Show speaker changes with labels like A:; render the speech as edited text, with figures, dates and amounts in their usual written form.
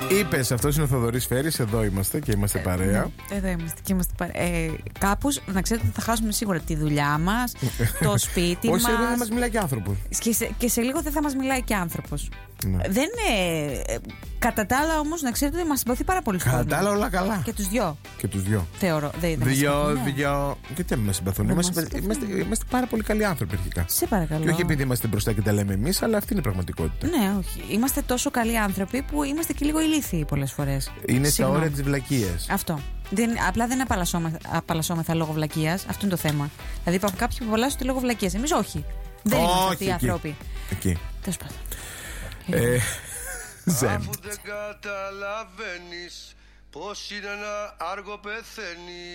A: Είπες, αυτός είναι ο Θοδωρής Φέρης. Εδώ είμαστε και είμαστε παρέα.
B: Εδώ είμαστε και είμαστε παρέα. Κάπως να ξέρετε ότι θα χάσουμε σίγουρα τη δουλειά μας, το σπίτι μας.
A: Όχι, σε λίγο δεν μας μιλάει και άνθρωπος.
B: Και σε λίγο δεν θα μας μιλάει και άνθρωπος.
A: Ναι.
B: Δεν κατά τα άλλα όμως να ξέρετε ότι μας συμπαθεί πάρα πολύ κόσμο.
A: Κατά τα άλλα όλα καλά.
B: Και τους δυο.
A: Και τους δυο.
B: Θεωρώ.
A: Δυο. Γιατί δεν μας συμπαθούν. Είμαστε πάρα πολύ καλοί άνθρωποι αρχικά.
B: Σε παρακαλώ.
A: Και όχι επειδή είμαστε μπροστά και τα λέμε εμείς, αλλά αυτή είναι η πραγματικότητα.
B: Ναι, όχι. Είμαστε τόσο καλοί άνθρωποι που είμαστε και λίγο ηλίθιοι πολλές φορές.
A: Είναι στα όρια της βλακείας.
B: Αυτό. Απλά δεν απαλλασσόμεθα λόγω βλακείας. Αυτό είναι το θέμα. Δηλαδή υπάρχουν κάποιοι που απαλλάσσονται λόγω βλακείας. Εμείς όχι. Δεν είμαστε αυτοί οι άνθρωποι.
A: Εκεί.
B: Τέλος πάντων.
C: Αφού δεν καταλαβαίνεις πως είναι ένα άργο πεθαίνει.